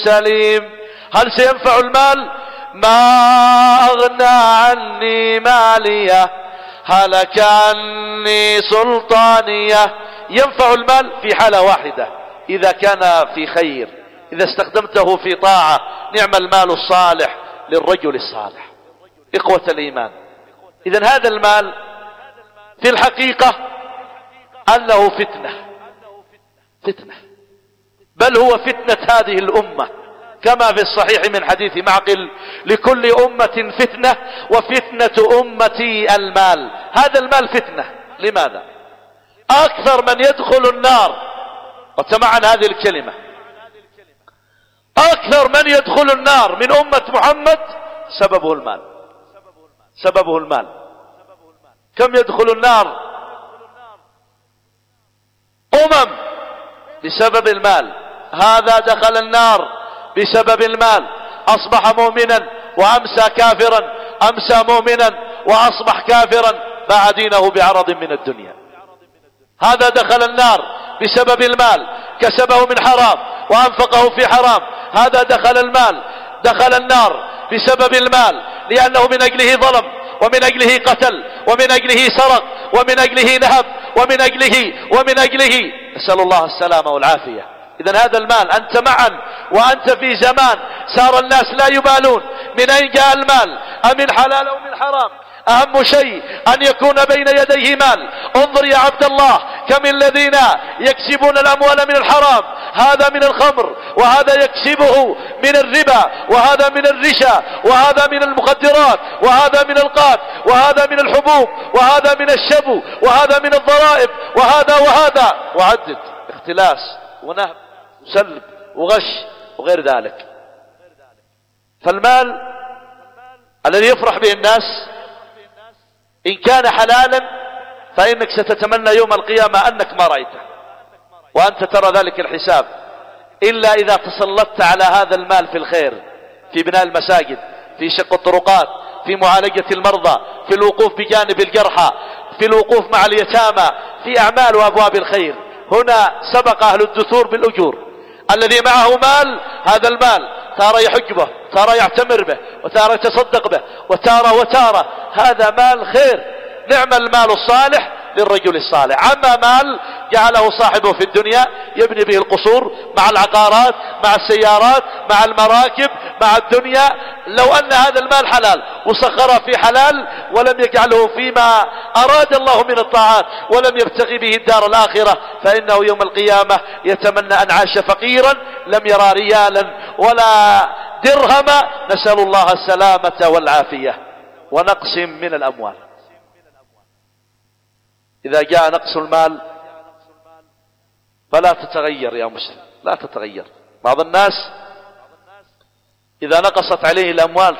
سليم. هل سينفع المال؟ ما أغنى عني مالية، هلك عني سلطانية. ينفع المال في حالة واحدة، إذا كان في خير، إذا استخدمته في طاعة. نعم المال الصالح للرجل الصالح. إخوة الإيمان، إذن هذا المال في الحقيقة أنه فتنة، بل هو فتنة هذه الأمة، كما في الصحيح من حديث معقل: لكل أمة فتنة وفتنة أمتي المال. هذا المال فتنة. لماذا؟ أكثر من يدخل النار، وتمعن هذه الكلمة، أكثر من يدخل النار من أمة محمد سببه المال. كم يدخل النار بسبب المال. هذا دخل النار بسبب المال، أصبح مؤمنا وأمسى كافرا، أمسى مؤمنا وأصبح كافرا، باع دينه بعرض من الدنيا. هذا دخل النار بسبب المال، كسبه من حرام وأنفقه في حرام. هذا دخل النار بسبب المال، لأنه من أجله ظلم، ومن أجله قتل، ومن أجله سرق، ومن أجله نهب، ومن أجله نسأل الله السلامة والعافية. إذن هذا المال، أنت معا وأنت في زمان صار الناس لا يبالون من أين جاء المال، أمن حلال أو من حرام. أهم شيء أن يكون بين يديه مال. انظر يا عبد الله كم الذين يكسبون الأموال من الحرام، هذا من الخمر، وهذا يكسبه من الربا، وهذا من الرشا، وهذا من المخدرات، وهذا من القات، وهذا من الحبوب، وهذا من الشبو، وهذا من الضرائب، وهذا وعدد، اختلاس ونهب وسلب وغش وغير ذلك. فالمال الذي يفرح به الناس إن كان حلالا فإنك ستتمنى يوم القيامة أنك ما رأيته، وأنت ترى ذلك الحساب، إلا إذا تسلطت على هذا المال في الخير، في بناء المساجد، في شق الطرقات، في معالجة المرضى، في الوقوف بجانب الجرحى، في الوقوف مع اليتامى، في أعمال وأبواب الخير. هنا سبق أهل الدثور بالأجور. الذي معه مال، هذا المال تارة يحج به، تارة يعتمر به، وتارة يتصدق به، وتارة هذا مال خير. نعم المال الصالح للرجل الصالح. أما مال جعله صاحبه في الدنيا يبني به القصور مع العقارات، مع السيارات، مع المراكب، مع الدنيا، لو أن هذا المال حلال وسخره في حلال ولم يجعله فيما أراد الله من الطاعات، ولم يبتغي به الدار الآخرة، فإنه يوم القيامة يتمنى أن عاش فقيرا لم يرى ريالا ولا درهما، نسأل الله السلامة والعافية. ونقص من الأموال. إذا جاء نقص المال فلا تتغير يا مسلم، لا تتغير. بعض الناس إذا نقصت عليه الأموال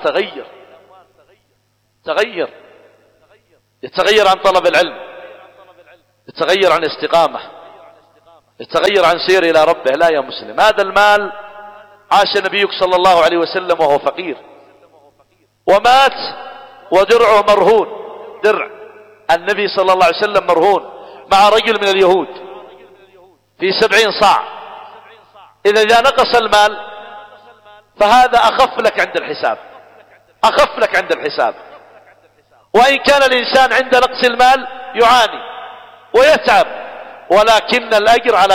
يتغير عن طلب العلم، يتغير عن استقامة، يتغير عن سير إلى ربه. لا يا مسلم، هذا المال عاش نبيك صلى الله عليه وسلم وهو فقير، ومات ودرعه مرهون. درع النبي صلى الله عليه وسلم مرهون مع رجل من اليهود في 70 صاع. إذا نقص المال فهذا أخف لك عند الحساب، وإن كان الإنسان عند نقص المال يعاني ويتعب، ولكن الأجر على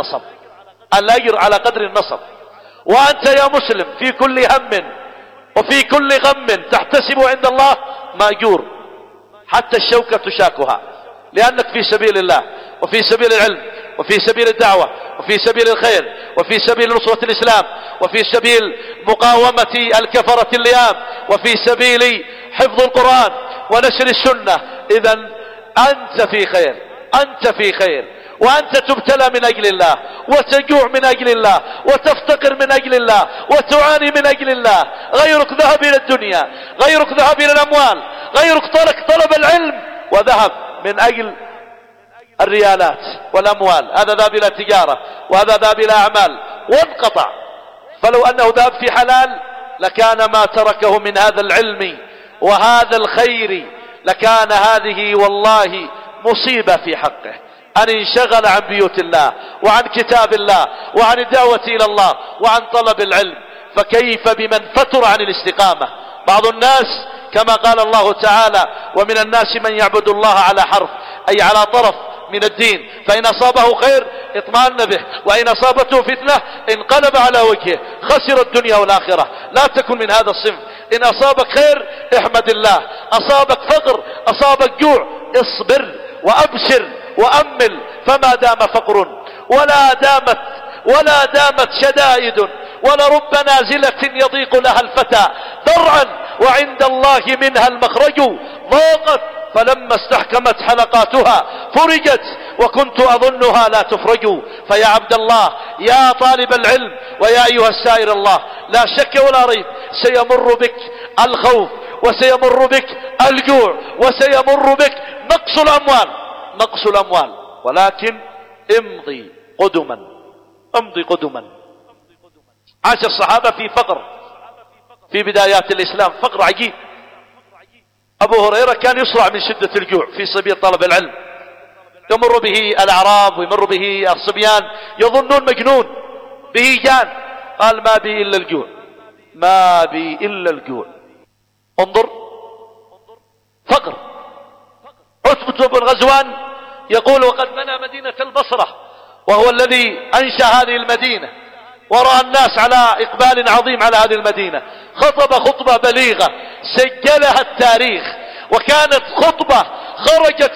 قدر النصب. وأنت يا مسلم في كل هم وفي كل غم تحتسب عند الله مأجور، حتى الشوكة تشاكها، لأنك في سبيل الله، وفي سبيل العلم، وفي سبيل الدعوة، وفي سبيل الخير، وفي سبيل نصرة الإسلام، وفي سبيل مقاومة الكفرة اللئام، وفي سبيل حفظ القرآن ونشر السنة. إذن أنت في خير، وأنت تبتلى من أجل الله، وتجوع من أجل الله، وتفتقر من أجل الله، وتعاني من أجل الله. غيرك ذهب إلى الدنيا، غيرك ذهب إلى الأموال، غيرك ترك طلب العلم وذهب من أجل الريالات والأموال. هذا ذهب إلى تجارة، وهذا ذهب إلى أعمال وانقطع. فلو أنه ذهب في حلال لكان ما تركه من هذا العلم وهذا الخير لكان هذه والله مصيبة في حقه. أن انشغل عن بيوت الله وعن كتاب الله وعن الدعوة إلى الله وعن طلب العلم، فكيف بمن فتر عن الاستقامة؟ بعض الناس كما قال الله تعالى: ومن الناس من يعبد الله على حرف، أي على طرف من الدين، فإن أصابه خير اطمأن به، وإن أصابته فتنة انقلب على وجهه خسر الدنيا والآخرة. لا تكن من هذا الصنف. إن أصابك خير احمد الله، أصابك فقر، أصابك جوع، اصبر وأبشر وأمل، فما دام فقر ولا دامت شدائد ولرب نازلة يضيق لها الفتى ذرعا وعند الله منها المخرج، ضاقت فلما استحكمت حلقاتها فرجت وكنت أظنها لا تفرج. فيا عبد الله، يا طالب العلم، ويا أيها السائر الله، لا شك ولا ريب سيمر بك الخوف، وسيمر بك الجوع، وسيمر بك نقص الأموال، ولكن امضي قدما. عاش الصحابة في فقر في بدايات الإسلام، فقر عجيب. أبو هريرة كان يصرع من شدة الجوع في سبيل طلب العلم، يمر به الأعراب ويمر به الصبيان يظنون مجنون به جان، قال: ما بي إلا الجوع. انظر، فقر. عتبة بن غزوان يقول: وقد بنى مدينة البصرة، وهو الذي أنشأ هذه المدينة، ورأى الناس على إقبال عظيم على هذه المدينة، خطب خطبة بليغة سجلها التاريخ، وكانت خطبة خرجت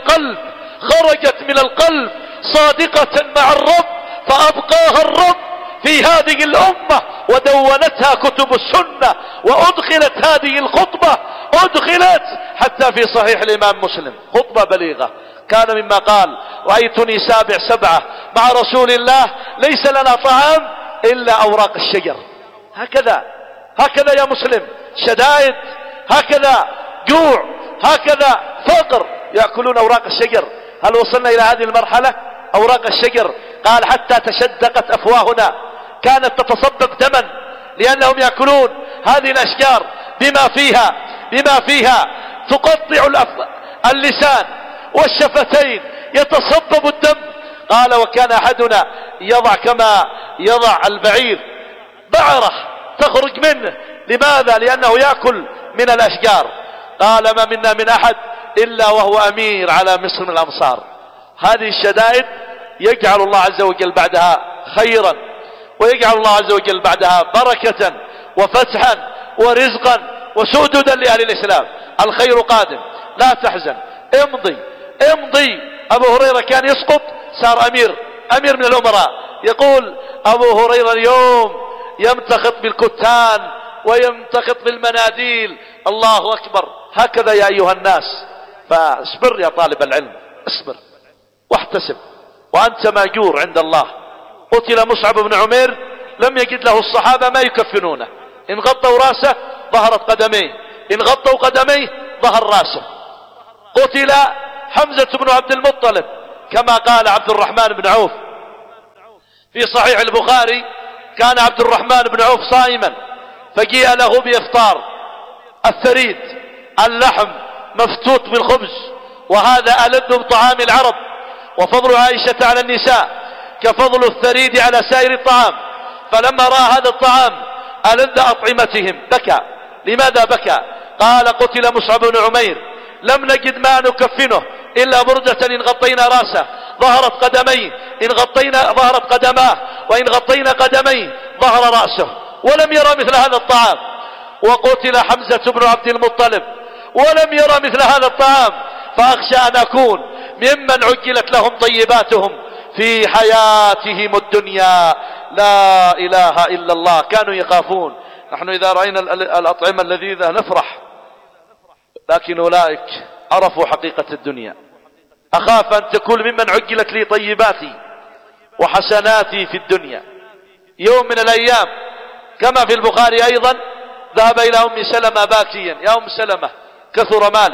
من القلب صادقة مع الرب، فأبقاها الرب في هذه الأمة ودونتها كتب السنة، وأدخلت هذه الخطبة حتى في صحيح الإمام مسلم. خطبة بليغة، كان مما قال: رأيتني سابع سبعة مع رسول الله ليس لنا طعام إلا أوراق الشجر. هكذا يا مسلم، شدائد، هكذا جوع، هكذا فقر، يأكلون أوراق الشجر. هل وصلنا إلى هذه المرحلة؟ أوراق الشجر، قال: حتى تشدقت أفواهنا، كانت تتصبب دما لأنهم يأكلون هذه الأشجار بما فيها تقطع اللسان والشفتين، يتصبب الدم. قال: وكان أحدنا يضع كما يضع البعير بعرة تخرج منه. لماذا؟ لأنه يأكل من الأشجار. قال: ما منا من أحد إلا وهو أمير على مصر من الأمصار. هذه الشدائد يجعل الله عز وجل بعدها خيرا، ويجعل الله عز وجل بعدها بركة وفتحا ورزقا وسؤددا لأهل الإسلام. الخير قادم، لا تحزن، امضي. أبو هريرة كان يسقط صار أمير من الأمراء. يقول أبو هريرة اليوم يمتخط بالكتان ويمتخط بالمناديل. الله أكبر. هكذا يا أيها الناس، فاصبر يا طالب العلم، اصبر واحتسب وأنت ماجور عند الله. قتل مصعب بن عمير، لم يجد له الصحابة ما يكفنونه، إن غطوا راسه ظهرت قدميه، إن غطوا قدميه ظهر راسه. قتل حمزة بن عبد المطلب، كما قال عبد الرحمن بن عوف في صحيح البخاري: كان عبد الرحمن بن عوف صائما، فجيء له بإفطار الثريد، اللحم مفتوت بالخبز، وهذا ألذ بطعام العرب، وفضل عائشة على النساء كفضل الثريد على سائر الطعام. فلما رأى هذا الطعام ألذ أطعمتهم بكى. لماذا بكى؟ قال: قتل مصعب بن عمير، لم نجد ما نكفنه إلا بردة إن غطينا راسه ظهرت قدميه، ظهرت قدماه، وإن غطينا قدميه ظهر رأسه، ولم يرى مثل هذا الطعام. وقتل حمزة بن عبد المطلب ولم يرى مثل هذا الطعام. فأخشى أن أكون ممن عجلت لهم طيباتهم في حياتهم الدنيا. لا إله إلا الله. كانوا يخافون. نحن إذا رأينا الأطعمة اللذيذة نفرح، لكن أولئك عرفوا حقيقة الدنيا. أخاف أن تكون ممن عجلت لي طيباتي وحسناتي في الدنيا. يوم من الأيام كما في البخاري أيضا ذهب إلى أم سلمة باكيا: يا أم سلمة، كثر مالي،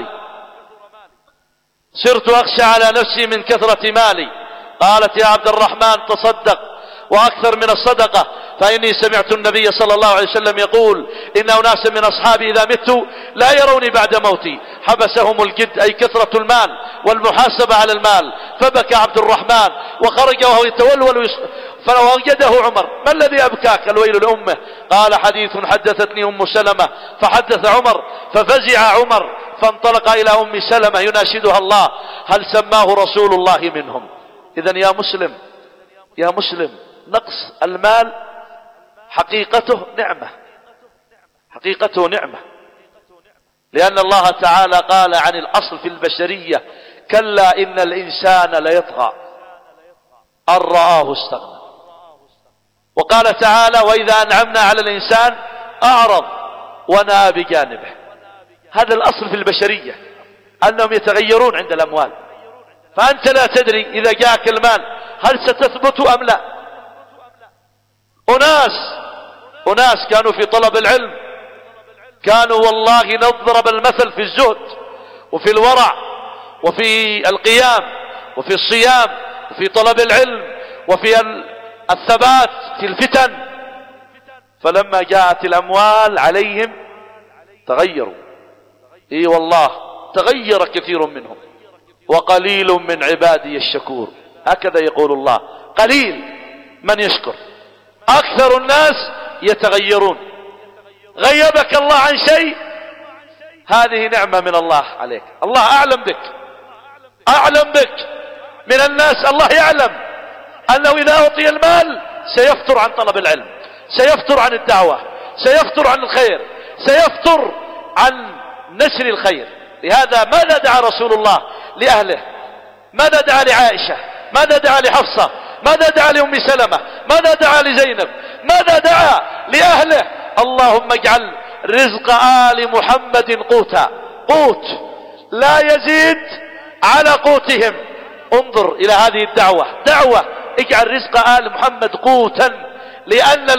صرت أخشى على نفسي من كثرة مالي. قالت: يا عبد الرحمن تصدق وأكثر من الصدقة. فإني سمعت النبي صلى الله عليه وسلم يقول إن أناسا من أصحابي إذا مت لا يروني بعد موتي حبسهم الجد، أي كثرة المال والمحاسبة على المال. فبكى عبد الرحمن وخرج وهو يتولول فوجده عمر: ما الذي أبكاك؟ الويل لأمه. قال: حديث حدثتني أم سلمة. فحدث عمر ففزع عمر فانطلق إلى أم سلمة يناشدها الله: هل سماه رسول الله منهم؟ إذن يا مسلم نقص المال حقيقته نعمة، لأن الله تعالى قال عن الأصل في البشرية: كلا إن الإنسان ليطغى أن رآه استغنى. وقال تعالى: وإذا أنعمنا على الإنسان أعرض ونأى بجانبه. هذا الأصل في البشرية، أنهم يتغيرون عند الأموال. فأنت لا تدري إذا جاءك المال هل ستثبت أم لا. أناس كانوا في طلب العلم، كانوا والله نضرب المثل في الزهد وفي الورع وفي القيام وفي الصيام وفي طلب العلم وفي الثبات في الفتن. فلما جاءت الأموال عليهم تغيروا. اي والله تغير كثير منهم. وقليل من عبادي الشكور، هكذا يقول الله: قليل من يشكر، أكثر الناس يتغيرون. غيبك الله عن شيء، هذه نعمة من الله عليك. الله أعلم بك من الناس. الله يعلم أنه إذا أعطي المال سيفتر عن طلب العلم، سيفتر عن الدعوة، سيفتر عن الخير، سيفتر عن نشر الخير. لهذا ماذا دعا رسول الله لأهله؟ ماذا دعا لعائشة؟ ماذا دعا لحفصة؟ ماذا دعا لأم سلمة؟ ماذا دعا لزينب؟ ماذا دعا لأهله؟ اللهم اجعل رزق آل محمد قوت لا يزيد على قوتهم. انظر إلى هذه الدعوة، اجعل رزق آل محمد قوتا، لأن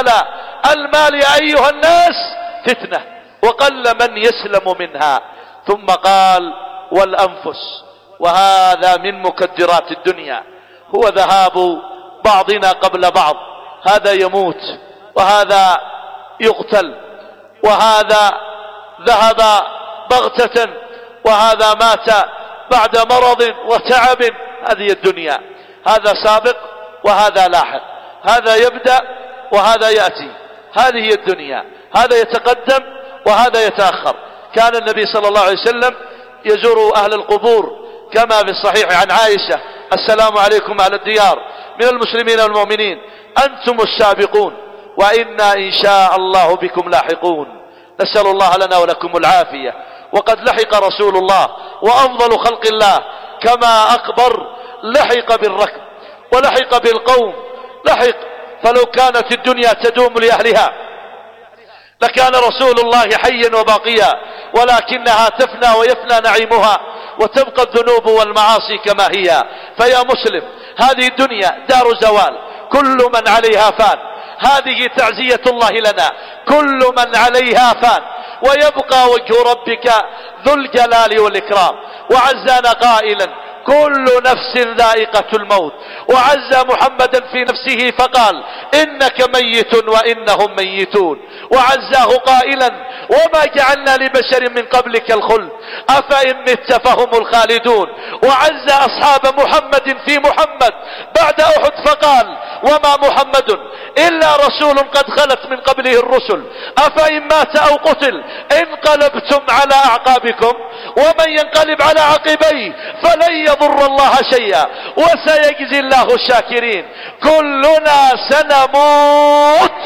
المال يا أيها الناس فتنة، وقل من يسلم منها. ثم قال: والأنفس، وهذا من مكدرات الدنيا، هو ذهاب بعضنا قبل بعض. هذا يموت وهذا يقتل، وهذا ذهب بغتة وهذا مات بعد مرض وتعب. هذه الدنيا، هذا سابق وهذا لاحق، هذا يبدأ وهذا يأتي. هذه الدنيا، هذا يتقدم وهذا يتأخر. كان النبي صلى الله عليه وسلم يزور أهل القبور كما في الصحيح عن عائشة: السلام عليكم أهل الديار من المسلمين والمؤمنين، أنتم السابقون وإنا إن شاء الله بكم لاحقون. نسأل الله لنا ولكم العافية. وقد لحق رسول الله وأفضل خلق الله كما أخبر، لحق بالركب ولحق بالقوم، فلو كانت الدنيا تدوم لأهلها لكان رسول الله حيا وباقيا، ولكنها تفنى ويفنى نعيمها وتبقى الذنوب والمعاصي كما هي. فيا مسلم، هذه الدنيا دار زوال، كل من عليها فان. هذه تعزية الله لنا: كل من عليها فان ويبقى وجه ربك ذو الجلال والإكرام. وعزانا قائلا: كل نفس ذائقة الموت. وعز محمدا في نفسه فقال: إنك ميت وإنهم ميتون. وعزاه قائلا: وما جعلنا لبشر من قبلك الخلد أفإن مت فهم الخالدون. وعز أصحاب محمد في محمد بعد أحد فقال: وما محمد إلا رسول قد خلت من قبله الرسل أفإن مات أو قتل انقلبتم على أعقابكم ومن ينقلب على عقبيه فلن يضر الله شيئا وسيجزي الله الشاكرين. كلنا سنموت،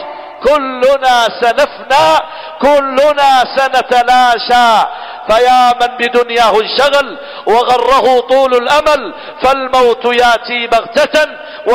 كلنا سنفنى، كلنا سنتلاشى. فيا من بدنياه انشغل وغره طول الأمل فالموت ياتي بغتة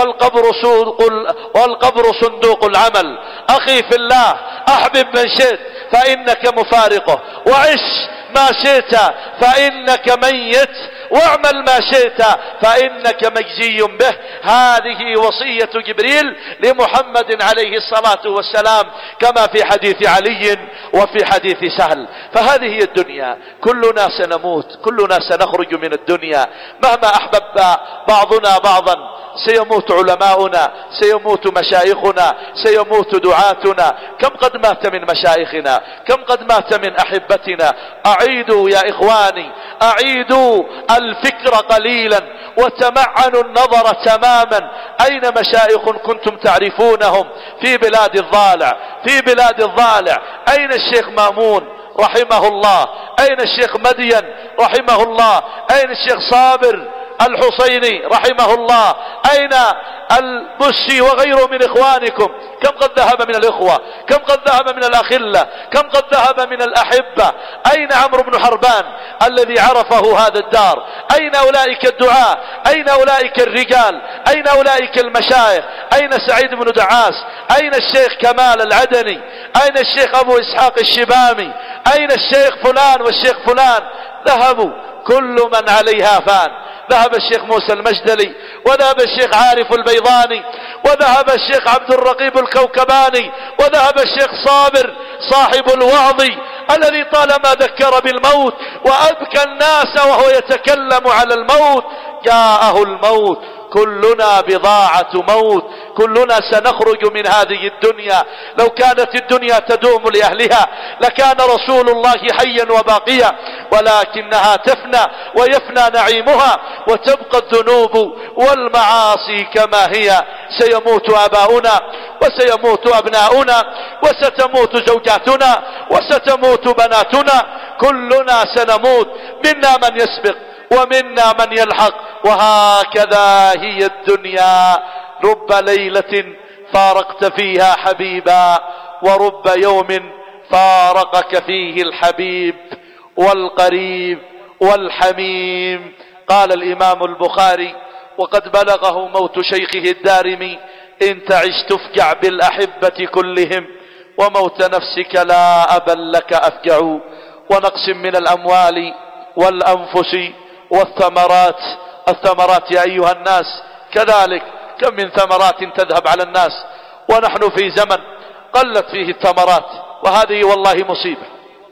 والقبر صندوق العمل. أخي في الله، أحبب من شئت فإنك مفارقه، وعش ما شئت فإنك ميت. واعمل ما شئت فإنك مجزي به. هذه وصية جبريل لمحمد عليه الصلاة والسلام كما في حديث علي وفي حديث سهل. فهذه هي الدنيا، كلنا سنموت، كلنا سنخرج من الدنيا مهما أحبب بعضنا بعضا. سيموت علماؤنا، سيموت مشايخنا، سيموت دعاتنا. كم قد مات من مشايخنا، كم قد مات من أحبتنا. أعيدوا يا إخواني، أعيدوا الفكر قليلا وتمعنوا النظر تماما. أين مشايخ كنتم تعرفونهم في بلاد الضالع، في بلاد الضالع؟ أين الشيخ مامون رحمه الله؟ أين الشيخ مدين رحمه الله؟ أين الشيخ صابر الحسيني رحمه الله؟ أين البشي وغيره من إخوانكم؟ كم قد ذهب من الإخوة، كم قد ذهب من الأخلة، كم قد ذهب من الأحبة. أين عمرو بن حربان الذي عرفه هذا الدار؟ أين أولئك الدعاة؟ أين أولئك الرجال؟ أين أولئك المشايخ؟ أين سعيد بن دعاس؟ أين الشيخ كمال العدني؟ أين الشيخ أبو إسحاق الشبامي؟ أين الشيخ فلان والشيخ فلان؟ ذهبوا، كل من عليها فان. ذهب الشيخ موسى المجدلي، وذهب الشيخ عارف البيضاني، وذهب الشيخ عبد الرقيب الكوكباني، وذهب الشيخ صابر صاحب الوعظ الذي طالما ذكر بالموت وأبكى الناس وهو يتكلم على الموت. جاءه الموت، كلنا بضاعة موت، كلنا سنخرج من هذه الدنيا. لو كانت الدنيا تدوم لأهلها لكان رسول الله حيا وباقيا، ولكنها تفنى ويفنى نعيمها وتبقى الذنوب والمعاصي كما هي. سيموت آباؤنا وسيموت أبناؤنا وستموت زوجاتنا وستموت بناتنا، كلنا سنموت، منا من يسبق ومنا من يلحق. وهكذا هي الدنيا. رب ليلة فارقت فيها حبيبا، ورب يوم فارقك فيه الحبيب والقريب والحميم. قال الإمام البخاري: وقد بلغه موت شيخه الدارمي: إن تعش تفجع بالأحبة كلهم، وموت نفسك لا أبا لك أفجع. ونقص من الأموال والأنفس والثمرات. الثمرات يا أيها الناس كذلك، كم من ثمرات تذهب على الناس، ونحن في زمن قلت فيه الثمرات، وهذه والله مصيبة.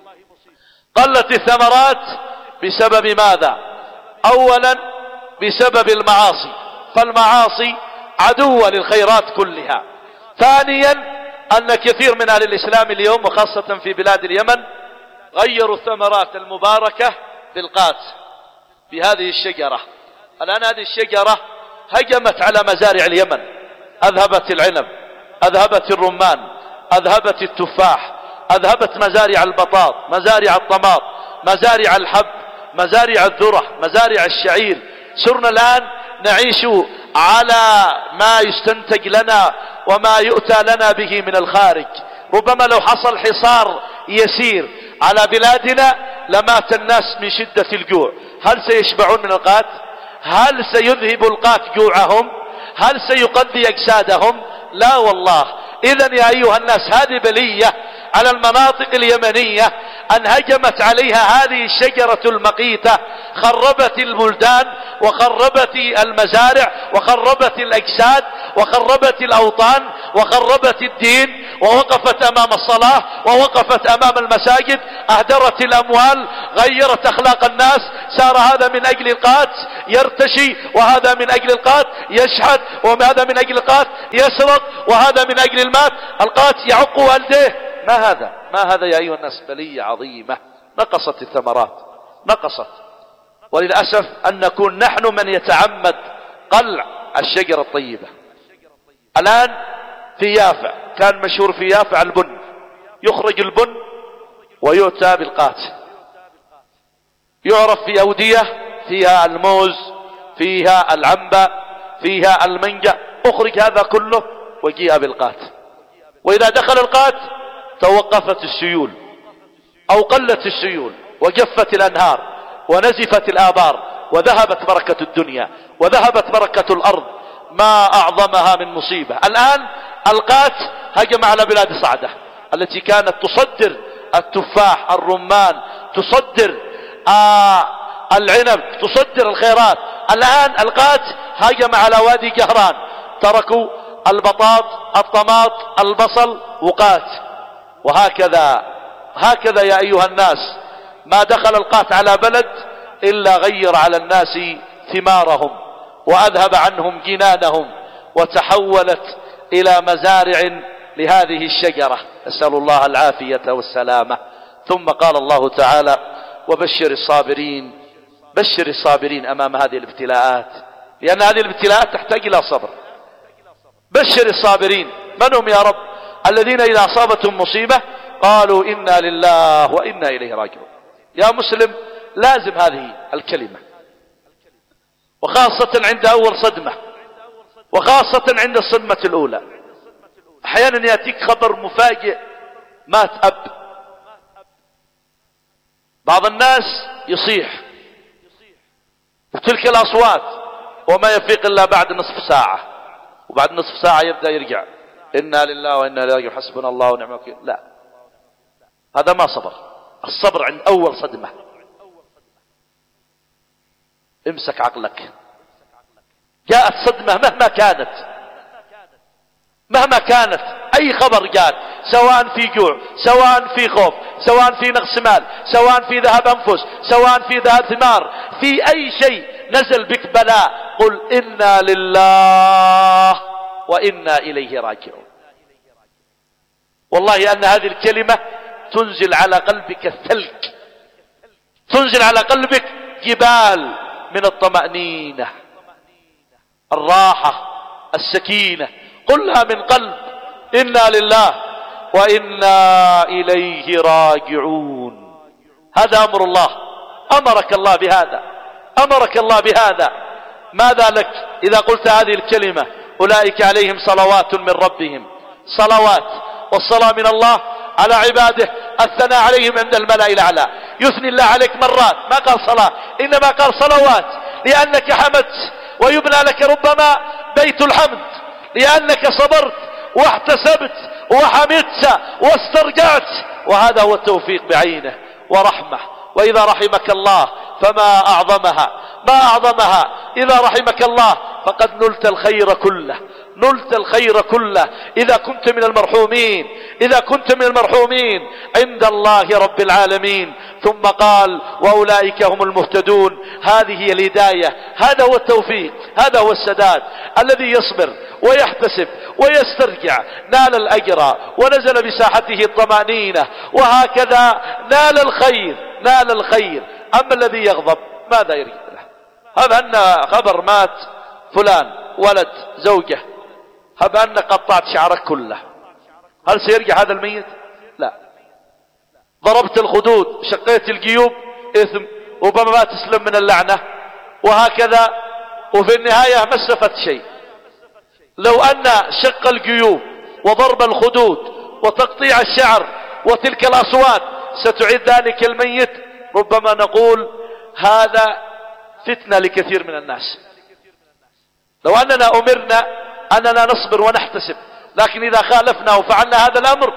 قلت الثمرات بسبب ماذا؟ أولا بسبب المعاصي، فالمعاصي عدوة للخيرات كلها. ثانيا أن كثير من أهل الإسلام اليوم وخاصة في بلاد اليمن غيروا الثمرات المباركة بالقات بهذه الشجرة. الآن هذه الشجرة هجمت على مزارع اليمن، أذهبت العنب، أذهبت الرمان، أذهبت التفاح، أذهبت مزارع البطاط، مزارع الطماط، مزارع الحب، مزارع الذرة، مزارع الشعير. صرنا الآن نعيش على ما يستنتج لنا وما يؤتى لنا به من الخارج. ربما لو حصل حصار يسير على بلادنا لمات الناس من شدة الجوع. هل سيشبعون من القات؟ هل سيذهب القات جوعهم؟ هل سيقضي أجسادهم؟ لا والله. إذن يا أيها الناس هذه بلية على المناطق اليمنية أن هجمت عليها هذه الشجرة المقيتة، خربت البلدان وخربت المزارع وخربت الأجساد وخربت الأوطان وخربت الدين، ووقفت أمام الصلاة ووقفت أمام المساجد، أهدرت الأموال، غيرت أخلاق الناس. صار هذا من أجل القات يرتشي، وهذا من أجل القات يشحت، وهذا من أجل القات يسرق، وهذا من أجل المات. القات يعق والديه. ما هذا يا أيها الناس؟ بلية عظيمة. نقصت الثمرات، نقصت. وللأسف أن نكون نحن من يتعمد قلع الشجرة الطيبة. الآن في يافع كان مشهور في يافع البن، يخرج البن ويؤتى بالقات، يعرف في أودية فيها الموز، فيها العنبة، فيها المنجا، أخرج هذا كله وجيء بالقات. وإذا دخل القات توقفت السيول أو قلت السيول وجفت الأنهار ونزفت الآبار وذهبت بركة الدنيا وذهبت بركة الأرض. ما أعظمها من مصيبة. الآن القات هجم على بلاد صعدة التي كانت تصدر التفاح، الرمان، تصدر العنب، تصدر الخيرات. الآن القات هاجم على وادي جهران، تركوا البطاط، الطماط، البصل، وقات. هكذا يا أيها الناس، ما دخل القات على بلد إلا غير على الناس ثمارهم وأذهب عنهم جنانهم، وتحولت إلى مزارع لهذه الشجرة، نسأل الله العافية والسلامة. ثم قال الله تعالى: وبشر الصابرين، بشر الصابرين أمام هذه الابتلاءات، لأن هذه الابتلاءات تحتاج إلى صبر. بشر الصابرين، من هم يا رب؟ الذين إذا أصابتهم مصيبة قالوا إنا لله وإنا إليه راجعون. يا مسلم لازم هذه الكلمة، وخاصة عند أول صدمة، وخاصة عند الصدمة الأولى. أحيانا يأتيك خبر مفاجئ، مات أب، بعض الناس يصيح وتلك الأصوات وما يفيق إلا بعد نصف ساعة، وبعد نصف ساعة يبدأ يرجع إنا لله وإنا إليه راجعون، حسبنا الله ونعم الوكيل. لا، هذا ما صبر. الصبر عند أول صدمة. امسك عقلك، جاءت صدمة مهما كانت أي خبر جاءت، سواء في جوع، سواء في خوف، سواء في نقص مال، سواء في ذهاب أنفس، سواء في ذهاب ثمار، في أي شيء نزل بك بلاء، قل إنا لله وإنا إليه راجعون. والله أن هذه الكلمة تنزل على قلبك الثلج، تنزل على قلبك جبال من الطمأنينة، الراحة، السكينة. قلها من قلب: إنا لله وإنا إليه راجعون. هذا أمر الله، أمرك الله بهذا، أمرك الله بهذا. ماذا لك إذا قلت هذه الكلمة؟ أولئك عليهم صلوات من ربهم، صلوات، والصلاة من الله على عباده، الثناء عليهم عند الملأ الأعلى. يثني الله عليك مرات، ما قال صلاة، إنما قال صلوات، لأنك حمدت، ويبنى لك ربما بيت الحمد، لأنك صبرت واحتسبت وحمدت واسترجعت. وهذا هو التوفيق بعينه ورحمة. وإذا رحمك الله فما أعظمها، ما أعظمها. إذا رحمك الله فقد نلت الخير كله، نلت الخير كله. إذا كنت من المرحومين، إذا كنت من المرحومين عند الله رب العالمين. ثم قال: وأولئك هم المهتدون. هذه هي الهداية، هذا هو التوفيق، هذا هو السداد. الذي يصبر ويحتسب ويسترجع نال الأجر ونزل بساحته الطمأنينة، وهكذا نال الخير، نال الخير. أما الذي يغضب ماذا يريد له؟ هذا أن خبر مات فلان، ولد، زوجة، هب أن قطعت شعرك كله، هل سيرجع هذا الميت؟ لا. ضربت الخدود، شقيت الجيوب، إثم، ربما ما تسلم من اللعنة. وهكذا، وفي النهاية ما استفدت شيء. لو أن شق الجيوب وضرب الخدود وتقطيع الشعر وتلك الأصوات ستعيد ذلك الميت، ربما نقول هذا فتنة لكثير من الناس. لو أننا أمرنا أننا نصبر ونحتسب، لكن إذا خالفنا وفعلنا هذا الأمر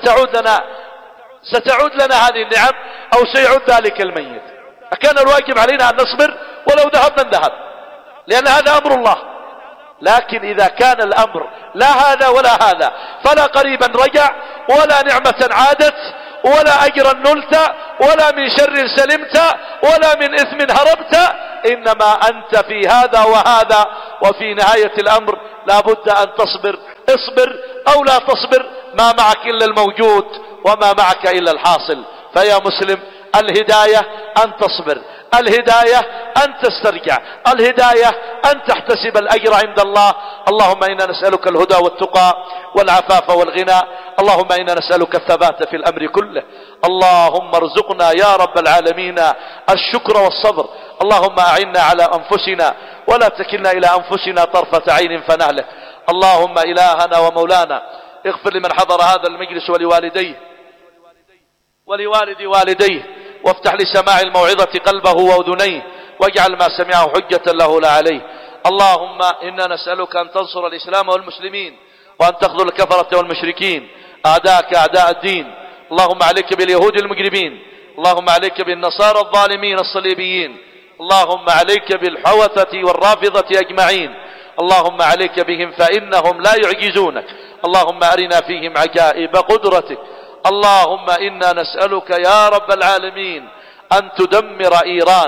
ستعود لنا هذه النعم، أو سيعود ذلك الميت. أكان الواجب علينا أن نصبر ولو ذهب من ذهب، لأن هذا أمر الله. لكن إذا كان الأمر لا هذا ولا هذا، فلا قريبا رجع، ولا نعمة عادت، ولا أجرا نلت، ولا من شر سلمت، ولا من إثم هربت. إنما أنت في هذا وهذا، وفي نهاية الأمر لا بد أن تصبر. اصبر أو لا تصبر، ما معك إلا الموجود وما معك إلا الحاصل. فيا مسلم، الهداية أن تصبر، الهداية أن تسترجع، الهداية أن تحتسب الأجر عند الله. اللهم إنا نسألك الهدى والتقى والعفاف والغنى. اللهم إنا نسألك الثبات في الأمر كله. اللهم ارزقنا يا رب العالمين الشكر والصبر. اللهم أعنا على أنفسنا ولا تكلنا إلى أنفسنا طرفة عين فنهلك. اللهم إلهنا ومولانا، اغفر لمن حضر هذا المجلس ولوالديه ولوالد والديه، وافتح لسماع الموعظة قلبه وأذنيه، واجعل ما سمعه حجة له لا عليه. اللهم إنا نسألك أن تنصر الإسلام والمسلمين، وأن تخذل الكفرة والمشركين أعداءك أعداء الدين. اللهم عليك باليهود المجرمين، اللهم عليك بالنصارى الظالمين الصليبيين، اللهم عليك بالحوثة والرافضة أجمعين، اللهم عليك بهم فإنهم لا يعجزونك. اللهم أرنا فيهم عجائب قدرتك. اللهم إنا نسألك يا رب العالمين أن تدمر إيران.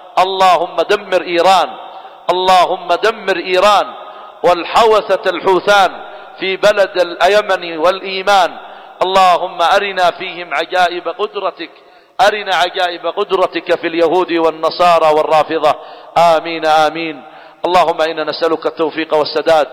اللهم دمر إيران، اللهم دمر إيران والحوثة الحوثان في بلد اليمن والإيمان. اللهم أرنا فيهم عجائب قدرتك، أرنا عجائب قدرتك في اليهود والنصارى والرافضة. آمين آمين. اللهم إنا نسألك التوفيق والسداد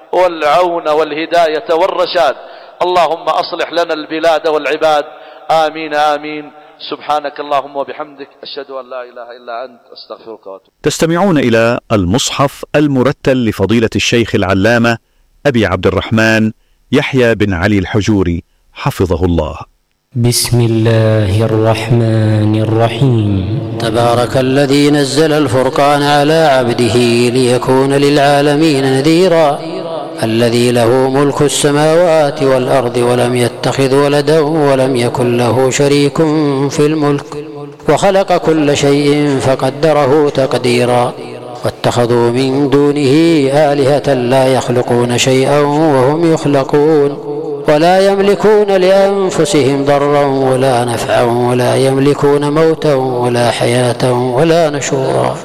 والعون والهداية والرشاد. اللهم أصلح لنا البلاد والعباد. آمين آمين. سبحانك اللهم وبحمدك، أشهد أن لا إله إلا أنت، أستغفرك وأتوب. تستمعون إلى المصحف المرتل لفضيلة الشيخ العلامة أبي عبد الرحمن يحيى بن علي الحجوري حفظه الله. بسم الله الرحمن الرحيم. تبارك الذي نزل الفرقان على عبده ليكون للعالمين نذيرا، الذي له ملك السماوات والأرض ولم يتخذ ولدا ولم يكن له شريك في الملك، وخلق كل شيء فقدره تقديرا. واتخذوا من دونه آلهة لا يخلقون شيئا وهم يخلقون، ولا يملكون لأنفسهم ضرا ولا نفعا، ولا يملكون موتا ولا حياة ولا نشورا.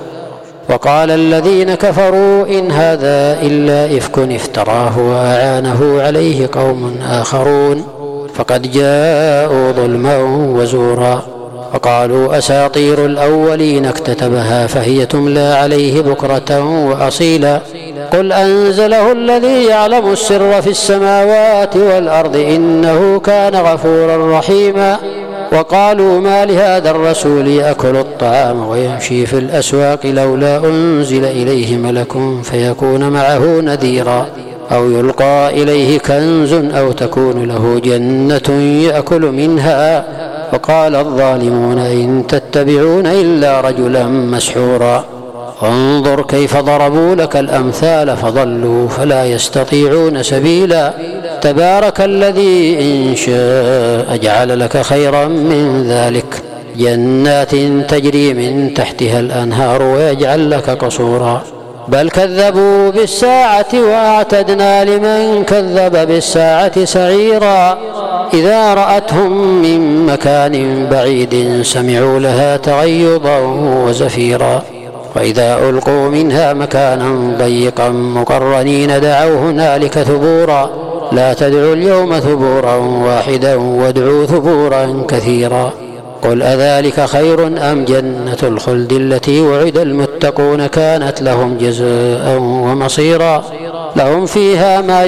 وقال الذين كفروا إن هذا إلا إفك افتراه وأعانه عليه قوم آخرون، فقد جاءوا ظلما وزورا. وقالوا أساطير الأولين اكتتبها فهي تملى عليه بكرة وأصيلا. قل أنزله الذي يعلم السر في السماوات والأرض إنه كان غفورا رحيما. وقالوا ما لهذا الرسول يأكل الطعام ويمشي في الأسواق لولا أنزل إليه ملك فيكون معه نذيرا، أو يلقى إليه كنز أو تكون له جنة يأكل منها. وقال الظالمون إن تتبعون إلا رجلا مسحورا. انظر كيف ضربوا لك الأمثال فضلوا فلا يستطيعون سبيلا. تبارك الذي إن شاء جعل لك خيرا من ذلك جنات تجري من تحتها الأنهار ويجعل لك قصورا. بل كذبوا بالساعة وأعتدنا لمن كذب بالساعة سعيرا. إذا رأتهم من مكان بعيد سمعوا لها تغيظا وزفيرا. وإذا ألقوا منها مكانا ضيقا مقرنين دعوا هنالك ثبورا. لا تدعوا اليوم ثبورا واحدا وادعوا ثبورا كثيرا. قل أذلك خير أم جنة الخلد التي وعد المتقون كانت لهم جزاء ومصيرا. لهم فيها ما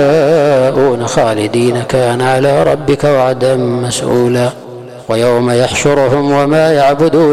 يشاءون خالدين كان على ربك وعدا مسؤولا. ويوم يحشرهم وما يعبدون